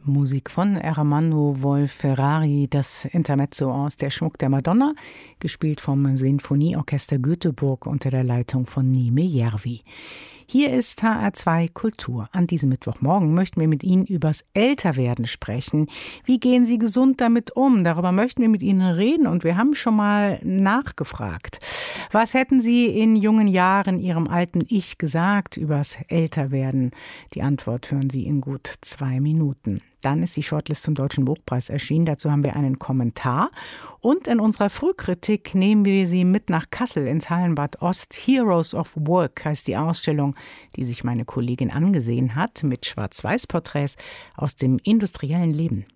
Musik von Ermanno Wolf-Ferrari, das Intermezzo aus Der Schmuck der Madonna, gespielt vom Sinfonieorchester Göteborg unter der Leitung von Niime Järvi. Hier ist HR2 Kultur. An diesem Mittwochmorgen möchten wir mit Ihnen übers Älterwerden sprechen. Wie gehen Sie gesund damit um? Darüber möchten wir mit Ihnen reden und wir haben schon mal nachgefragt. Was hätten Sie in jungen Jahren Ihrem alten Ich gesagt übers Älterwerden? Die Antwort hören Sie in gut 2 Minuten. Dann ist die Shortlist zum Deutschen Buchpreis erschienen. Dazu haben wir einen Kommentar. Und in unserer Frühkritik nehmen wir Sie mit nach Kassel ins Hallenbad Ost. Heroes of Work heißt die Ausstellung, die sich meine Kollegin angesehen hat, mit Schwarz-Weiß-Porträts aus dem industriellen Leben.